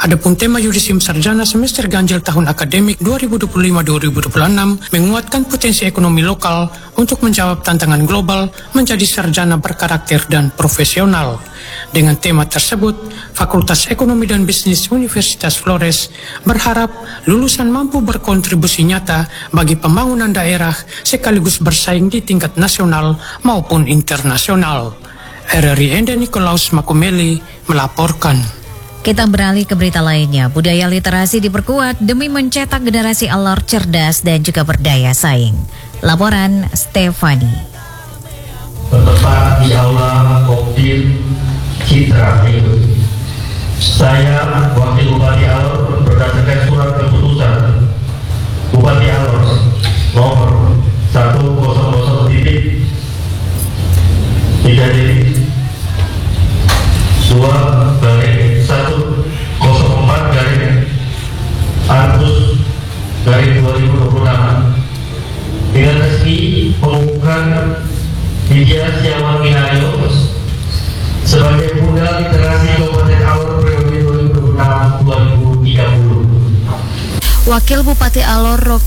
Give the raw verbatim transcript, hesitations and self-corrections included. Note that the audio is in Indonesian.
Adapun tema Yudisium Sarjana semester ganjil tahun akademik dua ribu dua puluh lima dua ribu dua puluh enam menguatkan potensi ekonomi lokal untuk menjawab tantangan global menjadi sarjana berkarakter dan profesional. Dengan tema tersebut, Fakultas Ekonomi dan Bisnis Universitas Flores berharap lulusan mampu berkontribusi nyata bagi pembangunan daerah sekaligus bersaing di tingkat nasional maupun internasional. R R I Enda Nikolaus Makumeli melaporkan. Kita beralih ke berita lainnya. Budaya literasi diperkuat demi mencetak generasi alor cerdas dan juga berdaya saing. Laporan Stefani. Bertempat di Aula Koptir Citra Hidup. Saya Wakil Bupati Alor berdasarkan surat keputusan Bupati Alor nomor seratus titik tiga titik dua garing satu nol empat garing Agustus garing dua ribu dua puluh enam dengan resmi mengumumkan Widya Siawan Minayo sebagai Bunda Literasi Kabupaten Alor periode dua ribu dua puluh enam sampai dua ribu tiga puluh. Wakil Bupati Alor Rocky